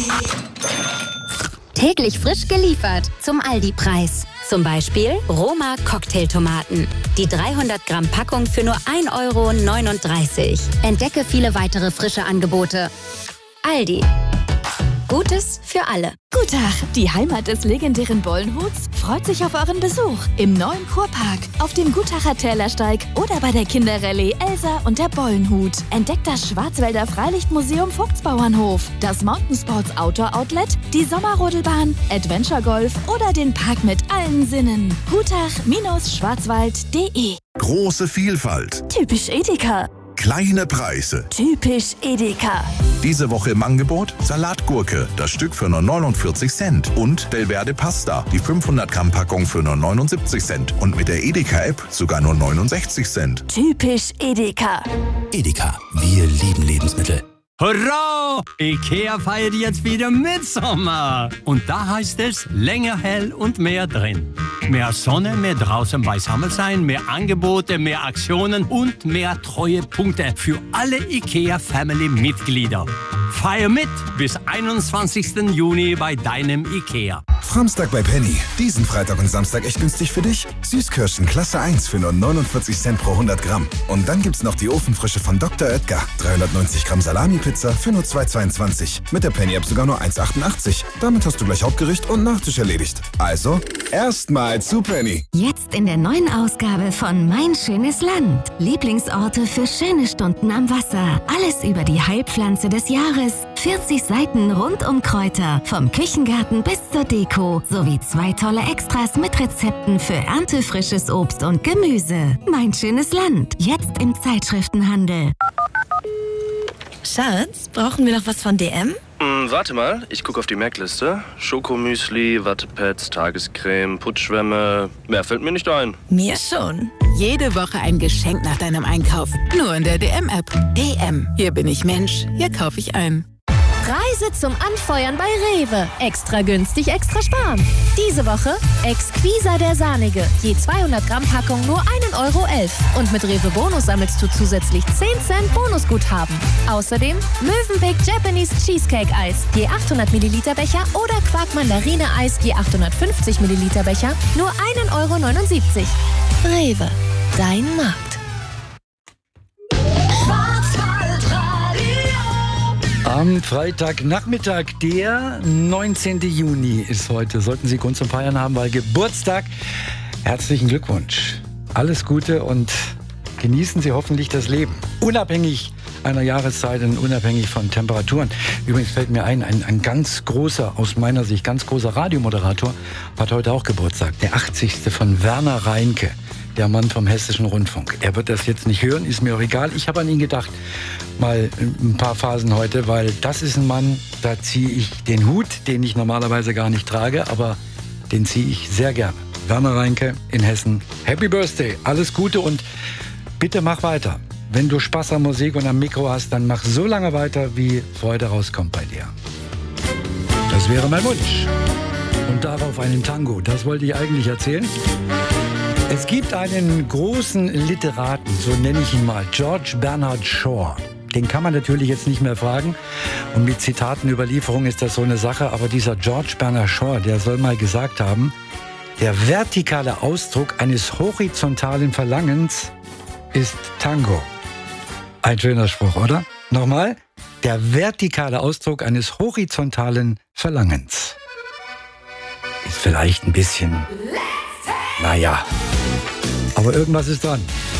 Täglich frisch geliefert zum Aldi-Preis. Zum Beispiel Roma Cocktailtomaten. Die 300 Gramm Packung für nur 1,39 €. Entdecke viele weitere frische Angebote. Aldi. Gutes für alle. Gutach, die Heimat des legendären Bollenhuts, freut sich auf euren Besuch im neuen Kurpark, auf dem Gutacher Tälersteig oder bei der Kinderrallye Elsa und der Bollenhut. Entdeckt das Schwarzwälder Freilichtmuseum Vogtsbauernhof, das Mountainsports Outdoor Outlet, die Sommerrodelbahn, Adventure Golf oder den Park mit allen Sinnen. Gutach-schwarzwald.de. Große Vielfalt. Typisch Edeka. Kleine Preise. Typisch Edeka. Diese Woche im Angebot Salatgurke, das Stück für nur 49 Cent. Und Delverde Pasta, die 500 Gramm Packung für nur 79 Cent. Und mit der Edeka-App sogar nur 69 Cent. Typisch Edeka. Edeka, wir lieben Lebensmittel. Hurra! IKEA feiert jetzt wieder Mitsommer. Und da heißt es länger hell und mehr drin. Mehr Sonne, mehr draußen beisammen sein, mehr Angebote, mehr Aktionen und mehr Treuepunkte für alle IKEA-Family-Mitglieder. Feier mit bis 21. Juni bei deinem IKEA. Samstag bei Penny. Diesen Freitag und Samstag echt günstig für dich. Süßkirschen Klasse 1 für nur 49 Cent pro 100 Gramm. Und dann gibt's noch die Ofenfrische von Dr. Oetker. 390 Gramm Salami-Pizza für nur 2,22. Mit der Penny-App sogar nur 1,88. Damit hast du gleich Hauptgericht und Nachtisch erledigt. Also, erstmal zu Penny. Jetzt in der neuen Ausgabe von Mein schönes Land. Lieblingsorte für schöne Stunden am Wasser. Alles über die Heilpflanze des Jahres. 40 Seiten rund um Kräuter. Vom Küchengarten bis zur Deko. Sowie 2 tolle Extras mit Rezepten für erntefrisches Obst und Gemüse. Mein schönes Land. Jetzt im Zeitschriftenhandel. Schatz, brauchen wir noch was von DM? Warte mal, ich gucke auf die Merkliste. Schokomüsli, Wattepads, Tagescreme, Putzschwämme. Mehr fällt mir nicht ein. Mir schon. Jede Woche ein Geschenk nach deinem Einkauf. Nur in der DM-App. DM. Hier bin ich Mensch. Hier kaufe ich ein. Reise zum Anfeuern bei Rewe. Extra günstig, extra sparen. Diese Woche Exquisa der Sahnige. Je 200 Gramm Packung nur 1,11 €. Und mit Rewe Bonus sammelst du zusätzlich 10 Cent Bonusguthaben. Außerdem Mövenpick Japanese Cheesecake Eis. Je 800 Milliliter Becher oder Quark Mandarine Eis. Je 850 Milliliter Becher. Nur 1,79 €. Rewe. Dein Markt. Am Freitagnachmittag, der 19. Juni ist heute. Sollten Sie Grund zum Feiern haben, weil Geburtstag. Herzlichen Glückwunsch. Alles Gute und genießen Sie hoffentlich das Leben. Unabhängig einer Jahreszeit und unabhängig von Temperaturen. Übrigens fällt mir ein ganz großer, aus meiner Sicht ganz großer Radiomoderator hat heute auch Geburtstag. Der 80. von Werner Reinke. Der Mann vom Hessischen Rundfunk. Er wird das jetzt nicht hören, ist mir auch egal. Ich habe an ihn gedacht, mal ein paar Phasen heute, weil das ist ein Mann, da ziehe ich den Hut, den ich normalerweise gar nicht trage, aber den ziehe ich sehr gerne. Werner Reinke in Hessen. Happy Birthday, alles Gute und bitte mach weiter. Wenn du Spaß am Musik und am Mikro hast, dann mach so lange weiter, wie Freude rauskommt bei dir. Das wäre mein Wunsch. Und darauf einen Tango, das wollte ich eigentlich erzählen. Es gibt einen großen Literaten, so nenne ich ihn mal, George Bernard Shaw. Den kann man natürlich jetzt nicht mehr fragen. Und mit Zitatenüberlieferung ist das so eine Sache. Aber dieser George Bernard Shaw, der soll mal gesagt haben, der vertikale Ausdruck eines horizontalen Verlangens ist Tango. Ein schöner Spruch, oder? Nochmal. Der vertikale Ausdruck eines horizontalen Verlangens. Ist vielleicht ein bisschen... Naja, aber irgendwas ist dran.